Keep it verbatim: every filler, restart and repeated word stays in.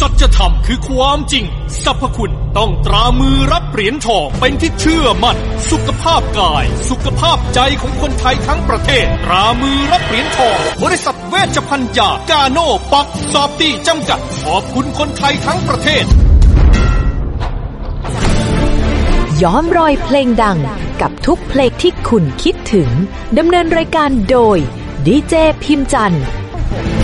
สัจธรรมคือความจริงสรรพคุณต้องตรามือรับเหรียญทองเป็นที่เชื่อมั่นสุขภาพกายสุขภาพใจของคนไทยทั้งประเทศตรามือรับเหรียญทองบริษัทเวชภัณฑ์ยากาโน่ปักซอฟตี้จำกัดขอบคุณคนไทยทั้งประเทศย้อมรอยเพลงดังกับทุกเพลงที่คุณคิดถึงดำเนินรายการโดยดีเจพิมจันทร์